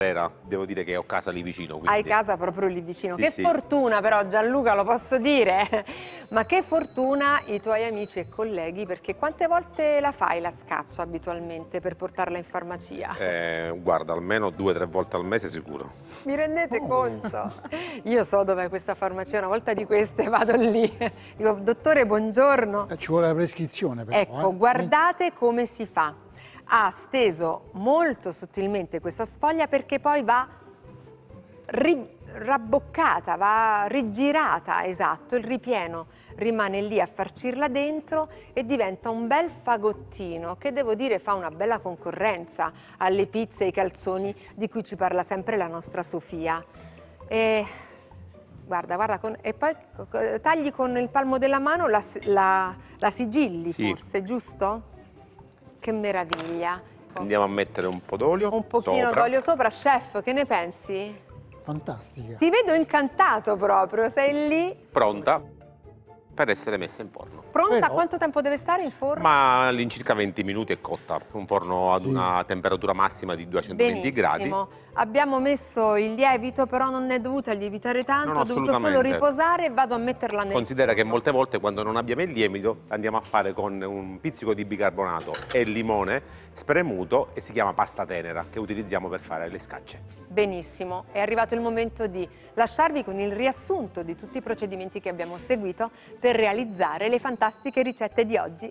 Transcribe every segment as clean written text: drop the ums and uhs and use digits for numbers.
Devo dire che ho casa lì vicino. Quindi... Hai casa proprio lì vicino. Sì, Che sì. fortuna però, Gianluca, lo posso dire. Ma che fortuna i tuoi amici e colleghi, perché quante volte la fai la scaccia abitualmente per portarla in farmacia? Guarda, almeno 2 o 3 volte al mese sicuro. Mi rendete conto? Io so dov'è questa farmacia, una volta di queste vado lì. Dico, dottore, buongiorno. Ci vuole la prescrizione però. Ecco, guardate come si fa. Ha steso molto sottilmente questa sfoglia perché poi va rabboccata, va rigirata, esatto, il ripieno rimane lì a farcirla dentro e diventa un bel fagottino che devo dire fa una bella concorrenza alle pizze e ai calzoni di cui ci parla sempre la nostra Sofia. E guarda, e poi tagli con il palmo della mano, la sigilli Sì. forse, giusto? Che meraviglia. Andiamo a mettere un po' d'olio. Un pochino d'olio sopra, chef, che ne pensi? Fantastica. Ti vedo incantato proprio, sei lì. Pronta per essere messa in forno. Pronta? Però... Quanto tempo deve stare in forno? Ma all'incirca 20 minuti è cotta. Un forno ad una temperatura massima di 220 gradi. Benissimo. Abbiamo messo il lievito, però non è dovuta lievitare tanto, No, ho dovuto solo assolutamente. riposare e vado a metterla nel Considera che forno. molte volte quando non abbiamo il lievito andiamo a fare con un pizzico di bicarbonato e limone spremuto e si chiama pasta tenera che utilizziamo per fare le scacce. Benissimo, è arrivato il momento di lasciarvi con il riassunto di tutti i procedimenti che abbiamo seguito per realizzare le fantastiche ricette di oggi.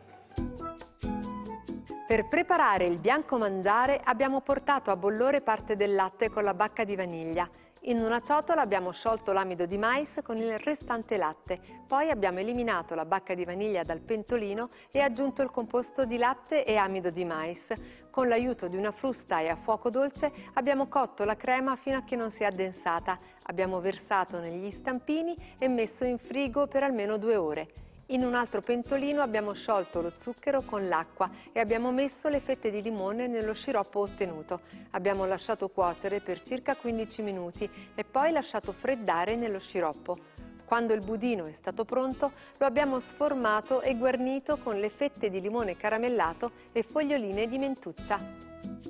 Per preparare il bianco mangiare abbiamo portato a bollore parte del latte con la bacca di vaniglia. In una ciotola abbiamo sciolto l'amido di mais con il restante latte, poi abbiamo eliminato la bacca di vaniglia dal pentolino e aggiunto il composto di latte e amido di mais. Con l'aiuto di una frusta e a fuoco dolce abbiamo cotto la crema fino a che non si è addensata. Abbiamo versato negli stampini e messo in frigo per almeno 2 ore. In un altro pentolino abbiamo sciolto lo zucchero con l'acqua e abbiamo messo le fette di limone nello sciroppo ottenuto. Abbiamo lasciato cuocere per circa 15 minuti e poi lasciato freddare nello sciroppo. Quando il budino è stato pronto, lo abbiamo sformato e guarnito con le fette di limone caramellato e foglioline di mentuccia.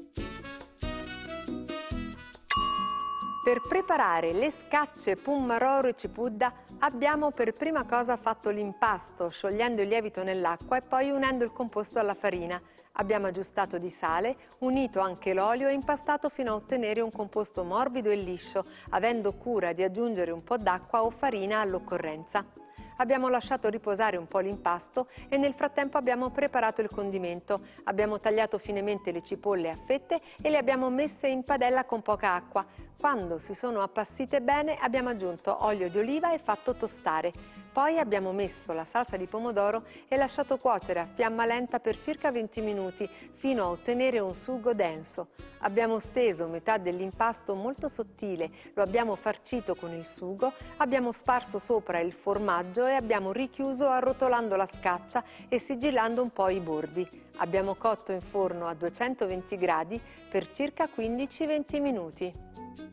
Per preparare le scacce Pummaroro e Cipudda abbiamo per prima cosa fatto l'impasto, sciogliendo il lievito nell'acqua e poi unendo il composto alla farina. Abbiamo aggiustato di sale, unito anche l'olio e impastato fino a ottenere un composto morbido e liscio, avendo cura di aggiungere un po' d'acqua o farina all'occorrenza. Abbiamo lasciato riposare un po' l'impasto e nel frattempo abbiamo preparato il condimento. Abbiamo tagliato finemente le cipolle a fette e le abbiamo messe in padella con poca acqua. Quando si sono appassite bene abbiamo aggiunto olio di oliva e fatto tostare. Poi abbiamo messo la salsa di pomodoro e lasciato cuocere a fiamma lenta per circa 20 minuti fino a ottenere un sugo denso. Abbiamo steso metà dell'impasto molto sottile, lo abbiamo farcito con il sugo, abbiamo sparso sopra il formaggio e abbiamo richiuso arrotolando la scaccia e sigillando un po' i bordi. Abbiamo cotto in forno a 220 gradi per circa 15-20 minuti.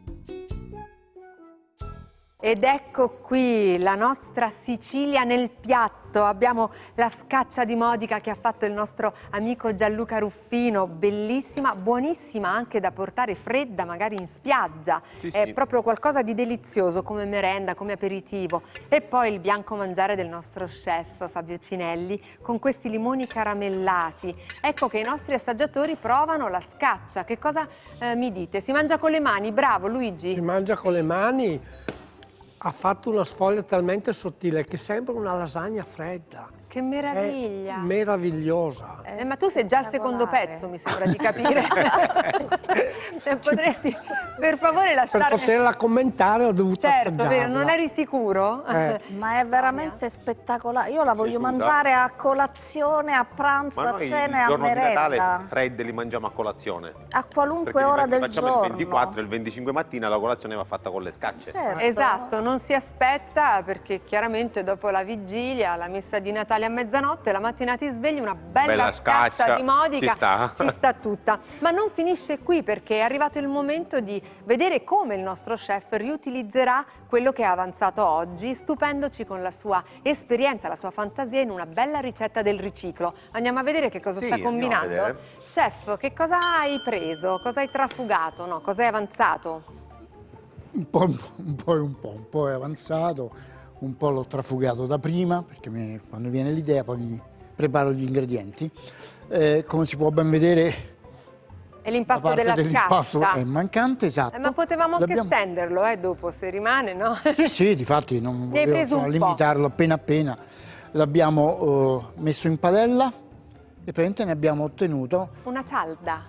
Ed ecco qui la nostra Sicilia nel piatto. Abbiamo la scaccia di Modica che ha fatto il nostro amico Gianluca Ruffino, bellissima, buonissima anche da portare fredda magari in spiaggia. Sì, È sì. proprio qualcosa di delizioso come merenda, come aperitivo. E poi il bianco mangiare del nostro chef Fabio Cinelli con questi limoni caramellati. Ecco che i nostri assaggiatori provano la scaccia. Che cosa mi dite? Si mangia con le mani? Bravo Luigi. Si mangia con le mani. Ha fatto una sfoglia talmente sottile che sembra una lasagna fredda. Che meraviglia! È meravigliosa. Ma tu sei già al secondo pezzo, mi sembra di capire. Potresti, per favore, Per lasciarmi... poterla commentare ho dovuto Certo, vero, assaggiarla. non eri sicuro? Ma è veramente spettacolare. Io la voglio Piaciuta? mangiare a colazione, a pranzo, Ma a noi cena e il a giorno di Natale merenda. fredde li mangiamo a colazione. A qualunque Perché ora del facciamo giorno. il 24 e il 25 mattina la colazione va fatta con le scacce. Certo. Esatto, non si aspetta perché chiaramente dopo la vigilia, la messa di Natale sale a mezzanotte, la mattina ti svegli, una bella Bella scaccia scaccia, di Modica, ci sta. tutta. Ma non finisce qui, perché è arrivato il momento di vedere come il nostro chef riutilizzerà quello che ha avanzato oggi, stupendoci con la sua esperienza, la sua fantasia in una bella ricetta del riciclo. Andiamo a vedere che cosa Sì, sta andiamo a combinando. vedere. Chef, che cosa hai preso? Cosa hai trafugato? No, cosa hai avanzato? Un po' è avanzato, un po' l'ho trafugato da prima, perché quando viene l'idea poi mi preparo gli ingredienti. Come si può ben vedere, È la l'impasto parte della dell'impasto scaccia. è mancante, esatto. Ma potevamo anche L'abbiamo- stenderlo, dopo, se rimane, no? Sì, difatti non Ne hai volevo preso un po'. limitarlo appena appena. L'abbiamo messo in padella e praticamente ne abbiamo ottenuto, Una cialda,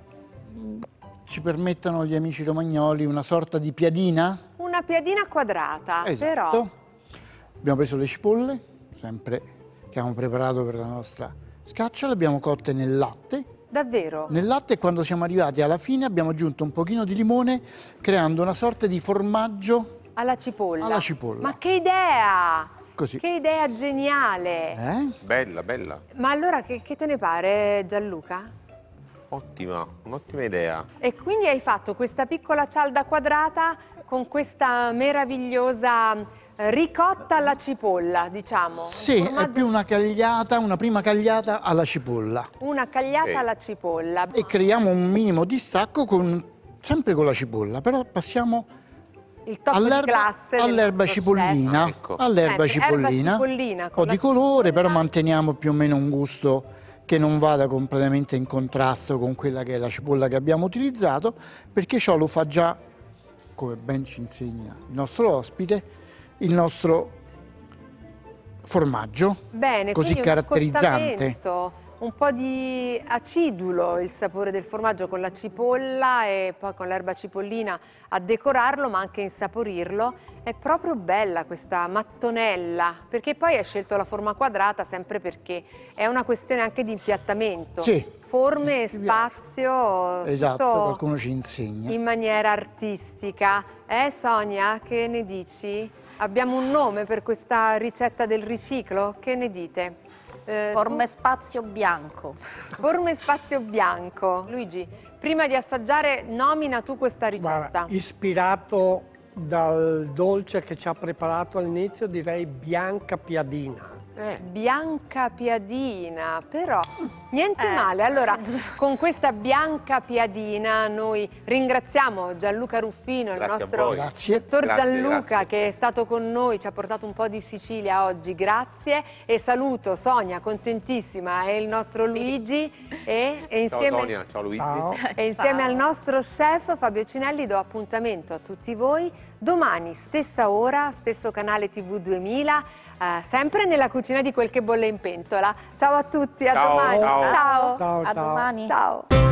ci permettono gli amici romagnoli, una sorta di piadina. una piadina quadrata, Esatto. però Abbiamo preso le cipolle, sempre che abbiamo preparato per la nostra scaccia, le abbiamo cotte nel latte. davvero. Nel latte, e quando siamo arrivati alla fine abbiamo aggiunto un pochino di limone, creando una sorta di formaggio Alla cipolla. alla cipolla. Ma che idea! Così. Che idea geniale! Bella, bella. Ma allora che te ne pare, Gianluca? Ottima, un'ottima idea. E quindi hai fatto questa piccola cialda quadrata con questa meravigliosa ricotta alla cipolla, diciamo. Un Sì, è formaggio- più una cagliata, una prima cagliata alla cipolla. una cagliata Ok. alla cipolla. E creiamo un minimo distacco sempre con la cipolla, però passiamo Il tocco di classe del all'erba nostro cipollina, chef. Ecco. all'erba Erba cipollina, cipollina un con po' la di colore, cipolla. però manteniamo più o meno un gusto che non vada completamente in contrasto con quella che è la cipolla che abbiamo utilizzato, perché ciò lo fa già, come ben ci insegna il nostro ospite, il nostro formaggio, Bene, così quindi un caratterizzante. accostamento, un po' di acidulo il sapore del formaggio con la cipolla e poi con l'erba cipollina a decorarlo, ma anche insaporirlo. È proprio bella questa mattonella, perché poi hai scelto la forma quadrata sempre perché è una questione anche di impiattamento. Sì. Forme e Ci piace. spazio, Esatto, tutto qualcuno ci insegna. in maniera artistica. Sonia, che ne dici? Abbiamo un nome per questa ricetta del riciclo? Che ne dite? Forme spazio bianco. Forme spazio bianco. Luigi, prima di assaggiare, nomina tu questa ricetta. Guarda, ispirato dal dolce che ci ha preparato all'inizio, direi bianca piadina. Bianca piadina, però niente male. Allora, con questa bianca piadina noi ringraziamo Gianluca Ruffino, il Grazie a nostro voi. Grazie. dottor Grazie, Gianluca, grazie. che è stato con noi, ci ha portato un po' di Sicilia oggi, grazie. E saluto Sonia, contentissima, e il nostro Luigi e Ciao insieme... Sonia, ciao Luigi. Ciao. E insieme Ciao. al nostro chef Fabio Cinelli do appuntamento a tutti voi domani, stessa ora, stesso canale TV 2000, sempre nella cucina di Quel che bolle in pentola. Ciao a tutti, a Ciao, domani. ciao. Ciao. Ciao, A ciao. domani. Ciao.